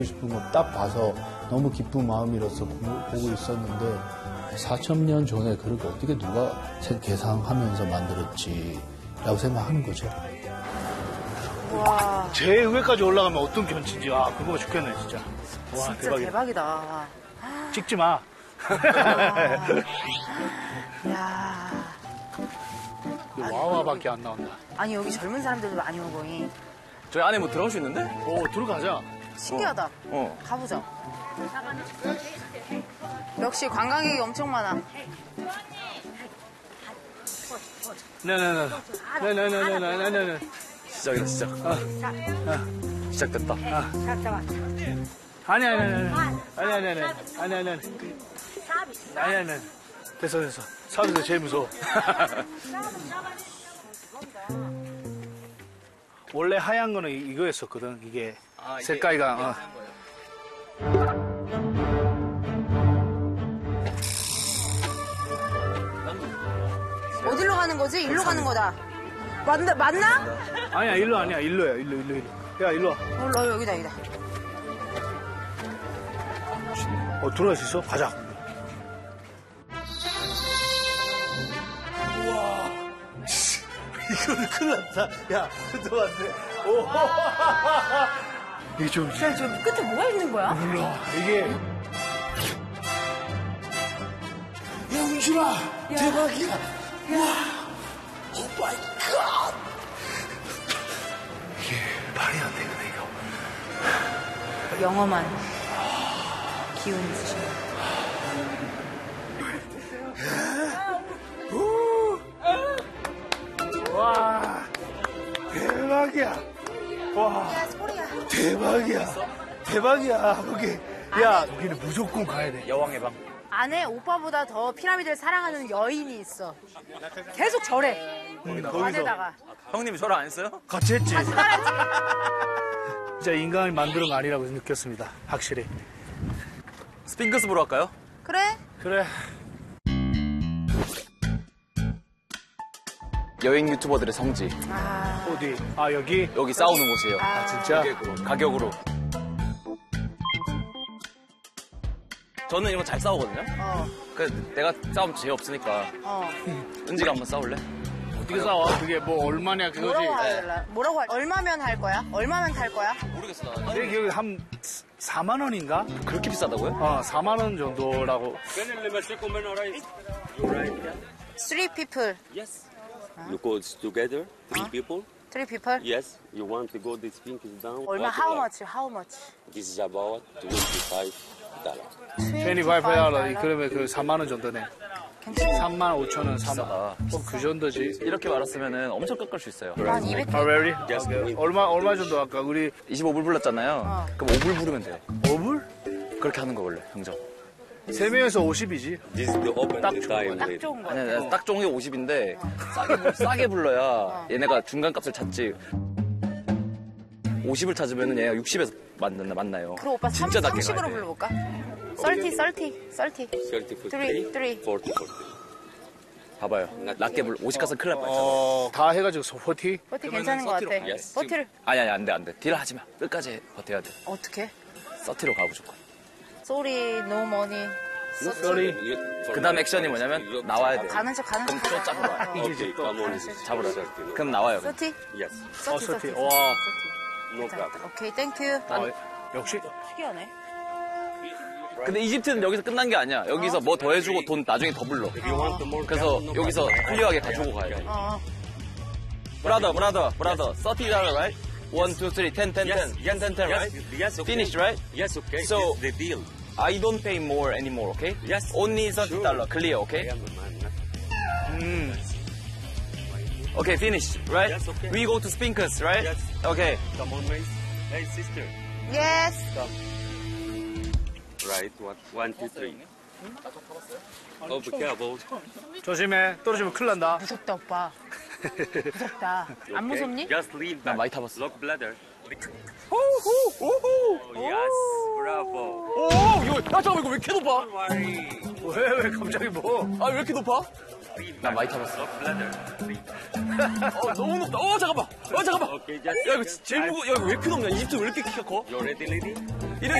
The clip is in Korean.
싶은 거 딱 봐서 너무 기쁜 마음이라서 보고 있었는데 4,000년 전에 그렇게 어떻게 누가 계산하면서 만들었지라고 생각하는 거죠. 와. 제일 위에까지 올라가면 어떤 경치인지 그거 죽겠네 진짜. 와 진짜 대박이다. 찍지 마. 야. 와와밖에 안 나온다. 아니 여기 젊은 사람들도 많이 오고. 저희 안에 뭐 들어갈 수 있는데? 오 들어가자. 신기하다. 가보자. 역시 관광객이 엄청 많아. 네네네네네네네네. 시작이다, 시작. 시작됐다. 아니. 됐어. 사람들 제일 무서워. 원래 하얀 거는 이거였었거든. 이게 색깔이가. 어디로 가는 거지? 일로 가는 거다. 맞나? 아니야, 일로 아니야. 일로야. 야, 일로 와. 여기다. 들어갈 수 있어? 가자. 우와. 이거는 큰일 났다. 야, 그도 안 돼. 오. 이게 좀. 저 끝에 뭐가 있는 거야? 몰라. 이게. 야, 은준아. 대박이야. 와. 오 마이 갓. 이게 말이 안 되거든, 이거. 영험한 기운이 있으시네. 와. 대박이야. 와. 대박이야. 거기. 야, 여기는 무조건 가야 돼. 여왕의 방. 안에 오빠보다 더 피라미드를 사랑하는 여인이 있어. 계속 절해. 안에다가. 형님이 저를 안 했어요? 같이 했지. 진짜 인간을 만드는 거 아니라고 느꼈습니다. 확실히. 스핑크스 보러 갈까요? 그래? 그래. 여행 유튜버들의 성지. 어디? 여기? 여기 싸우는 곳이에요. 진짜? 가격으로. 저는 이런 거 잘 싸우거든요? 그래서 내가 싸우면 재미없으니까. 은지가 한번 싸울래? 어떻게 싸워? 그게 뭐 얼마냐 그거지? 뭐라고 할 얼마면 할 거야? 얼마면 탈 거야? 모르겠어. 내 기억에 한 4만 원인가? 그렇게 비싸다고요? 4만 원 정도라고. 3 people. Yes. You go together, three people. 3 people? Yes. You want to go this pink is down. 얼마? What How you like? much? How much? This is about $25. 25달러. 그러면 그 4만 원 정도네. 괜찮아. 3만 5천 원, 4만. 그 정도지. 이렇게 말았으면 엄청 깎을 수 있어요. 한 200. Really? Just wait. 얼마 정도 할까? 우리 25불 불렀잖아요. 그럼 5불 부르면 돼요. 5불? 그렇게 하는 거 원래, 형정. 3명에서 50이지. This is the open 딱 the 좋은 time. 딱 later. 좋은 거. 아니, 딱 좋은 게 50인데 싸게 불러야 얘네가 중간값을 찾지. 50을 찾으면 얘가 60에서 만나요. 그럼 오빠 진짜 낮게 30으로 가야 돼. 불러볼까? 30. 30 for Three. 40 for 3. 봐봐요. 낮게 불러. 50 가서 큰일 날 뻔했잖아. 다 해가지고 40? 버티 괜찮은 거 같아. Yes. 버티를 아니, 안 돼. 딜 하지 마. 끝까지 버텨야 돼. 어떻게? 30로 가, 무조건. Sorry, no money. Sorry. 그 다음 액션이 뭐냐면 나와야 돼. 가는 척. 그럼 또 잡으러 와요. Okay, come on. 잡으러 돼. 그럼 나와요. 30? Yes. 30. 와. No problem. 오케이, 땡큐. 역시. 특이하네. 근데 이집트는 여기서 끝난 게 아니야. 여기서 뭐 더 해주고 돈 나중에 더 불러. If you want more 그래서 여기서 훌륭하게 가지고 가야 돼. Brother. $30, right? 1, 2, 3, 10, 10, 10, 10, right? Yes, okay. Finish, right? Yes, okay. So- It's the deal. I don't pay more anymore, okay? Yes. Only $30, clear, okay? Yeah, man. Okay, finish, right? Yes, okay. We go to Spinkers, right? Yes. Okay. Come on, mate. Hey, sister. Yes. Right. 1, 2, 3. Oh, be careful. 조심해. 떨어지면 큰일 난다. 무섭다, 오빠. 무섭다. 안 무섭니? Just leave 나 back. 많이 타봤어. Lock bladder. 오호! Oh, yes. Bravo. 오! 야, 잠깐만, 이거 왜 이렇게 높아? Don't worry. 왜 갑자기 뭐? 아, 왜 이렇게 높아? 나 많이 타봤어. 너무 높다. 잠깐만. 잠깐만. 야, 이거 제일 무거워. 야, 이거 왜 이렇게 높냐? 이집트 왜 이렇게 키가 커? You're ready, lady? 이래